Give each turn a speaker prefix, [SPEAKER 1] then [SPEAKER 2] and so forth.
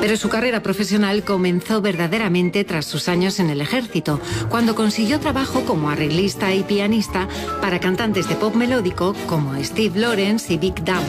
[SPEAKER 1] Pero su carrera profesional comenzó verdaderamente tras sus años en el ejército, cuando consiguió trabajo como arreglista y pianista para cantantes de pop melódico como Steve Lawrence y Big Dumb.